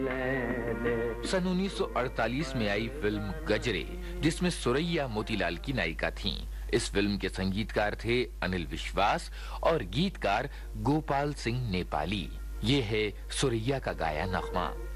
सन 1948 में आई फिल्म गजरे, जिसमें सुरैया मोतीलाल की नायिका थीं। इस फिल्म के संगीतकार थे अनिल विश्वास और गीतकार गोपाल सिंह नेपाली। ये है सुरैया का गाया नगमा।